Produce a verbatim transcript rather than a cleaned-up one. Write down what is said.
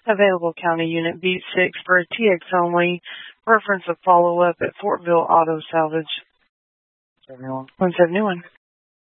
Available County Unit B six for a T X only. Reference of follow-up at Fortville Auto Salvage. one seventy-one.